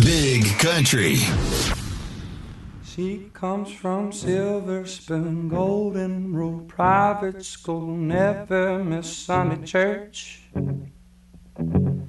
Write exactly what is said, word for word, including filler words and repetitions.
Big Country. She comes from Silver Spoon, Golden Rule Private School, never miss Sunday church.